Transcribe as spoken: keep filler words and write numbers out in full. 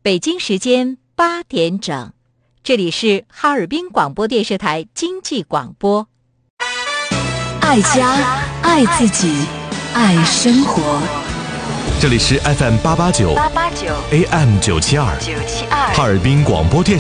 北京时间八点整，这里是哈尔滨广播电视台经济广播。 爱家，爱自己，爱生活。 这里是 F M 八八九八八九 A M 九七二九七二哈尔滨广播电视